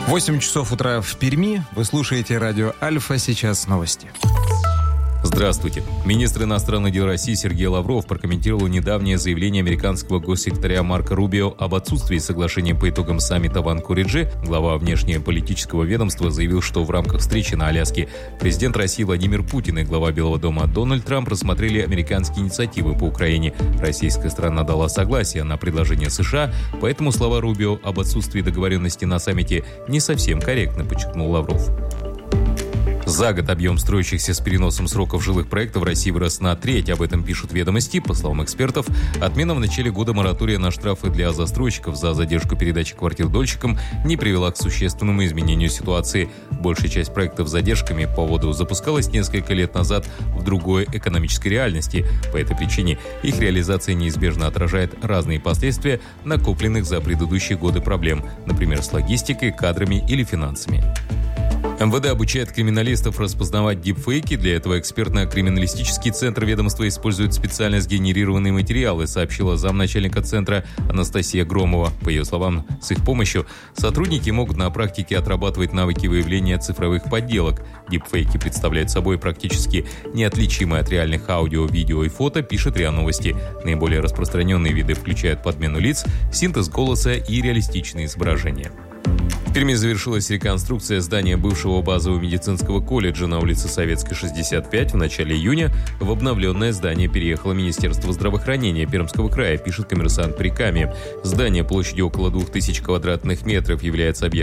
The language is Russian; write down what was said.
8 часов утра в Перми. Вы слушаете радио «Альфа». Сейчас новости. Здравствуйте. Министр иностранных дел России Сергей Лавров прокомментировал недавнее заявление американского госсекретаря Марко Рубио об отсутствии соглашения по итогам саммита в Анкоридже. Глава внешнеполитического ведомства заявил, что в рамках встречи на Аляске президент России Владимир Путин и глава Белого дома Дональд Трамп рассмотрели американские инициативы по Украине. Российская сторона дала согласие на предложение США, поэтому слова Рубио об отсутствии договоренности на саммите не совсем корректны, подчеркнул Лавров. За год объем строящихся с переносом сроков жилых проектов в России вырос на треть. Об этом пишут «Ведомости». По словам экспертов, отмена в начале года моратория на штрафы для застройщиков за задержку передачи квартир дольщикам не привела к существенному изменению ситуации. Большая часть проектов с задержками по поводу запускалась несколько лет назад в другой экономической реальности. По этой причине их реализация неизбежно отражает разные последствия накопленных за предыдущие годы проблем, например, с логистикой, кадрами или финансами. МВД обучает криминалистов распознавать дипфейки. Для этого экспертно-криминалистический центр ведомства использует специально сгенерированные материалы, сообщила замначальника центра Анастасия Громова. По ее словам, с их помощью сотрудники могут на практике отрабатывать навыки выявления цифровых подделок. Дипфейки представляют собой практически неотличимые от реальных аудио, видео и фото, пишет РИА Новости. Наиболее распространенные виды включают подмену лиц, синтез голоса и реалистичные изображения. В Перми завершилась реконструкция здания бывшего базового медицинского колледжа на улице Советской, 65. В начале июня в обновленное здание переехало Министерство здравоохранения Пермского края, пишет «Коммерсант» Прикамье. Здание площадью около 2000 квадратных метров является объектом